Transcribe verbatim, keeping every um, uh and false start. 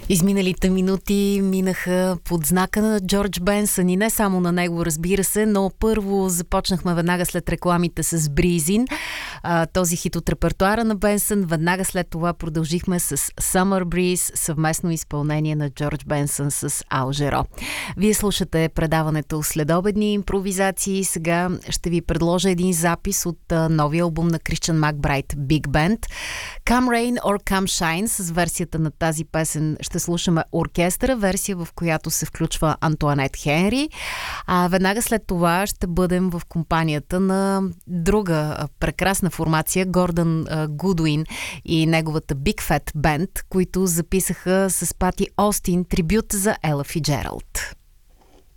Изминалите минути минаха под знака на Джордж Бенсън и не само на него, разбира се, но първо започнахме веднага след рекламите с Breezin, този хит от репертуара на Бенсън. Веднага след това продължихме с Summer Breeze, съвместно изпълнение на Джордж Бенсън с Ал Жаро. Вие слушате предаването Следобедни импровизации. Сега ще ви предложа един запис от новия албум на Кристиан Макбрайт Big Band. Come Rain or Come Shine. С версията на тази песен ще слушаме оркестъра, версия в която се включва Антуанет Хенри. А веднага след това ще бъдем в компанията на друга прекрасна формация, Гордън Гудуин и неговата Big Fat Band, които записаха с Пати Остин трибют за Ела Фиджералд.